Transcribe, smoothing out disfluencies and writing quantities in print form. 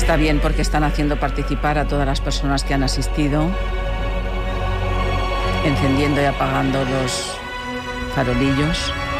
Está bien porque están haciendo participar a todas las personas que han asistido, encendiendo y apagando los farolillos.